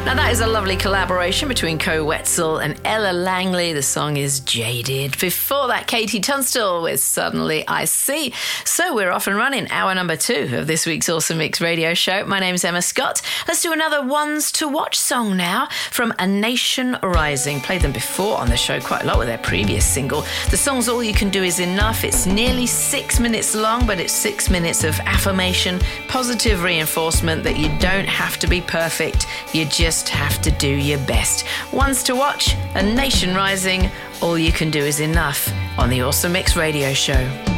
That is a lovely collaboration between Koe Wetzel and Ella Langley. The song is Jaded. Before that, Katie Tunstall with Suddenly I See. So we're off and running. Hour number 2 of this week's Awesome Mix radio show. My name's Emma Scott. Let's do another Ones to Watch song now from A Nation Rising. Played them before on the show quite a lot with their previous single. The song's All You Can Do Is Enough. It's nearly 6 minutes long, but it's 6 minutes of affirmation, positive reinforcement that you don't have to be perfect. You just have to do your best. Ones to Watch, A Nation Rising, All You Can Do Is Enough on the Awesome Mix radio show.